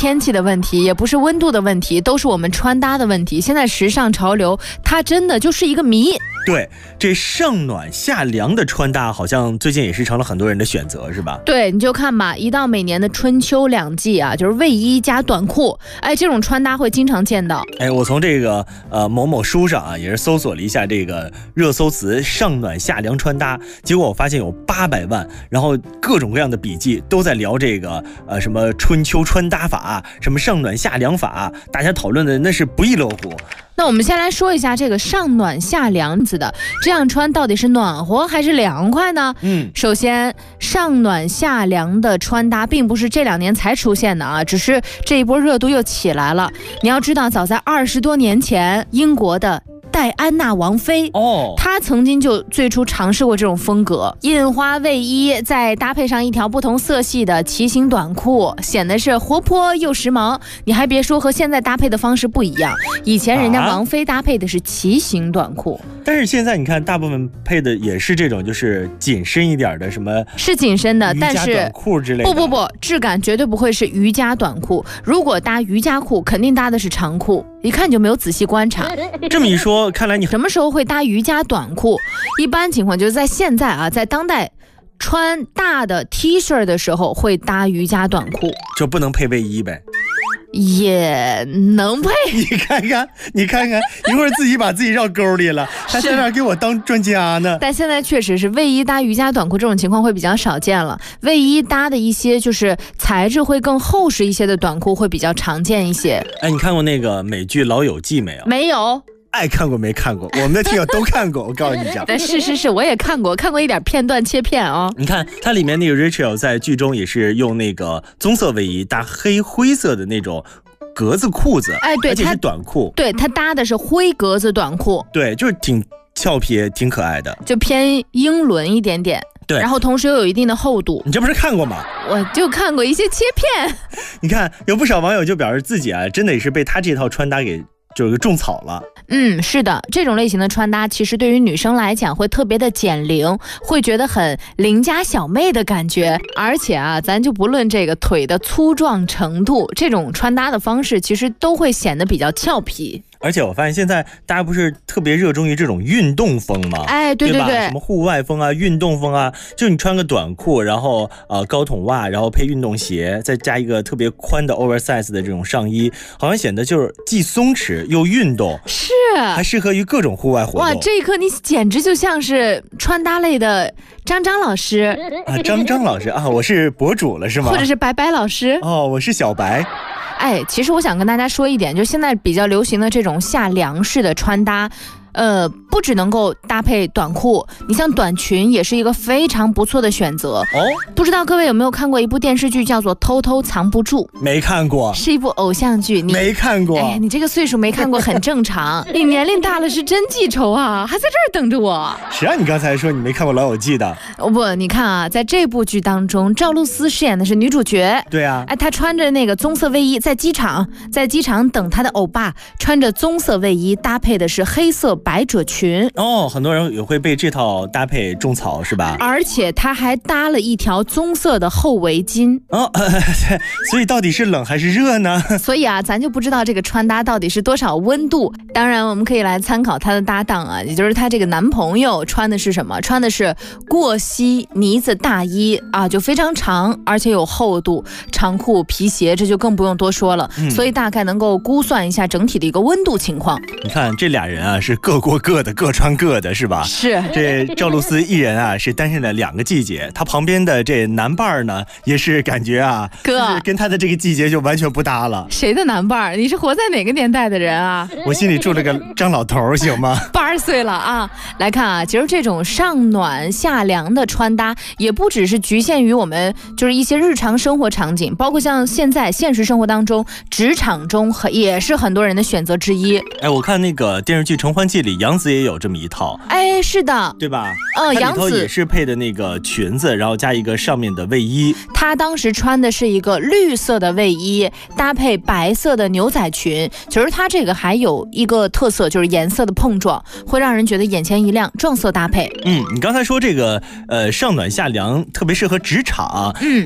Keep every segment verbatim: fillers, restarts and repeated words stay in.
天气的问题，也不是温度的问题，都是我们穿搭的问题。现在时尚潮流，它真的就是一个谜。 对，这上暖下凉的穿搭好像最近也是成了很多人的选择，是吧？ 对，你就看吧，一到每年的春秋两季啊，就是卫衣加短裤，哎，这种穿搭会经常见到。 哎，我从这个呃某某书上啊，也是搜索了一下这个热搜词上暖下凉穿搭，结果我发现有八百万，然后各种各样的笔记都在聊这个呃什么春秋穿搭法，什么上暖下凉法，大家讨论的那是不亦乐乎。 那我们先来说一下这个上暖下凉子的，这样穿到底是暖和还是凉快呢？嗯，首先上暖下凉的穿搭并不是这两年才出现的啊，只是这一波热度又起来了。你要知道，早在二十多年前，英国的戴安娜王妃哦，她曾经就最初尝试过这种风格，印花卫衣再搭配上一条不同色系的骑行短裤，显得是活泼又时髦。你还别说，和现在搭配的方式不一样，以前人家王妃搭配的是骑行短裤， 啊，但是现在你看大部分配的也是这种就是紧身一点的，什么是紧身的，但是瑜伽短裤之类的， 不不不，质感绝对不会是瑜伽短裤。如果搭瑜伽裤，肯定搭的是长裤，一看就没有仔细观察。 这么一说，看来你什么时候会搭瑜伽短裤？一般情况就是在现在啊，在当代穿大的 T 恤的时候会搭瑜伽短裤， 就不能配卫衣呗？ 也能配。 你看看，你看看，一会儿自己把自己绕沟里了，还在那儿给我当专家呢。 但现在确实是卫衣搭瑜伽短裤这种情况会比较少见了，卫衣搭的一些就是材质会更厚实一些的短裤会比较常见一些。 哎，你看过那个美剧《老友记》没有？ 没有。 爱看过没看过？我们的听友都看过，我告诉你讲。 是是是，我也看过，看过一点片段切片啊、哦。 你看它里面那个 Rachel 在剧中也是用那个棕色卫衣搭黑灰色的那种格子裤子， 哎，对， 而且是短裤。 对，他搭的是灰格子短裤， 对，就是挺俏皮，挺可爱的， 就偏英伦一点点。 对， 然后同时又有一定的厚度。 你这不是看过吗？ 我就看过一些切片。 你看，有不少网友就表示自己啊，真的也是被他这套穿搭给就是种草了。 嗯，是的，这种类型的穿搭其实对于女生来讲会特别的减龄，会觉得很邻家小妹的感觉。而且啊，咱就不论这个腿的粗壮程度，这种穿搭的方式其实都会显得比较俏皮。 而且我发现现在大家不是特别热衷于这种运动风吗？ 哎，对对 对, 对， 什么户外风啊、运动风啊，就你穿个短裤，然后呃高筒袜，然后配运动鞋，再加一个特别宽的 oversize 的这种上衣，好像显得就是既松弛又运动， 是还适合于各种户外活动。 哇，这一刻你简直就像是穿搭类的张张老师啊，张张老师啊，我是博主了是吗？ 或者是白白老师哦，我是小白。 哎，其实我想跟大家说一点，就现在比较流行的这种夏凉式的穿搭，呃，不只能够搭配短裤，你像短裙也是一个非常不错的选择哦。不知道各位有没有看过一部电视剧叫做《偷偷藏不住》？ 没看过， 是一部偶像剧。你没看过？ 哎，你这个岁数没看过很正常。你年龄大了是真记仇啊，还在这儿等着我。 谁让你刚才说你没看过《老友记》的？ 哦不，你看啊，在这部剧当中，赵露思饰演的是女主角。 对啊， 哎，她穿着那个棕色卫衣，在机场，在机场等她的欧巴，穿着棕色卫衣，搭配的是黑色百褶裙。 哦，很多人也会被这套搭配种草，是吧？ 而且她还搭了一条棕色的厚围巾。 哦，所以到底是冷还是热呢？ 所以啊，咱就不知道这个穿搭到底是多少温度。当然，我们可以来参考她的搭档啊，也就是她这个男朋友穿的是什么？穿的是过膝呢子大衣啊，就非常长，而且有厚度，长裤、皮鞋，这就更不用多说了。嗯、所以大概能够估算一下整体的一个温度情况。 你看这俩人啊，是各过各的，各穿各的，是吧？ 是。 这赵露思一人啊，是单身了两个季节，他旁边的这男伴呢，也是感觉啊， 哥跟他的这个季节就完全不搭了。 谁的男伴？你是活在哪个年代的人啊？ 我心里住了个张老头，行吗？ 八十岁了啊！来看啊，其实这种上暖下凉的穿搭，也不只是局限于我们就是一些日常生活场景，包括像现在现实生活当中，职场中也是很多人的选择之一。 哎，我看那个电视剧《承欢记》里，杨紫也有这么一套。 哎，是的， 对吧？ 呃， 杨紫也是配的那个裙子，然后加一个上面的卫衣。 她当时穿的是一个绿色的卫衣，搭配白色的牛仔裙。其实她这个还有一个特色，就是颜色的碰撞，会让人觉得眼前一亮，撞色搭配。 嗯，你刚才说这个呃上暖下凉特别适合职场。 嗯。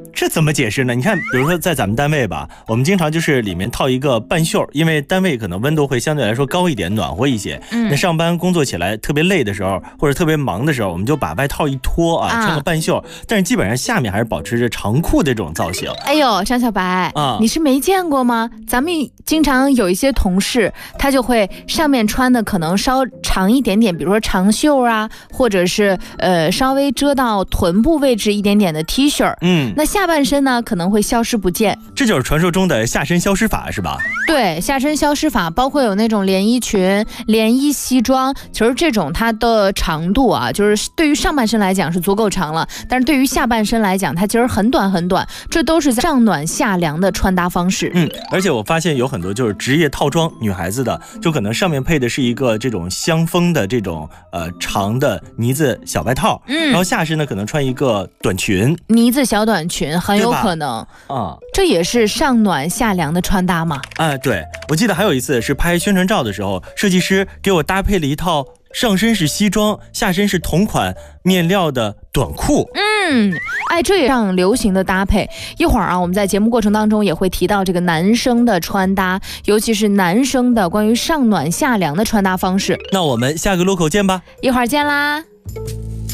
这怎么解释呢？你看，比如说在咱们单位吧，我们经常就是里面套一个半袖，因为单位可能温度会相对来说高一点，暖和一些。嗯，那上班工作起来特别累的时候，或者特别忙的时候，我们就把外套一脱啊，穿个半袖，但是基本上下面还是保持着长裤的这种造型。 哎呦，张小白啊，你是没见过吗？咱们经常有一些同事，他就会上面穿的可能稍长一点点，比如说长袖啊，或者是呃稍微遮到臀部位置一点点的 T 恤，嗯，那下半身呢可能会消失不见。 这就是传说中的下身消失法是吧？ 对，下身消失法包括有那种连衣裙、连衣西装，其实这种它的长度啊，就是对于上半身来讲是足够长了，但是对于下半身来讲，它其实很短很短，这都是上暖下凉的穿搭方式。 嗯，而且我发现有很多就是职业套装，女孩子的就可能上面配的是一个这种香风的这种呃长的呢子小外套，嗯，然后下身呢可能穿一个短裙， 呢子小短裙很有可能啊，这也是上暖下凉的穿搭嘛。 哎、呃，对，我记得还有一次是拍宣传照的时候，设计师给我搭配了一套上身是西装，下身是同款面料的短裤。 嗯，哎，这也让流行的搭配。一会儿啊，我们在节目过程当中也会提到这个男生的穿搭，尤其是男生的关于上暖下凉的穿搭方式。 那我们下个路口见吧， 一会儿见啦。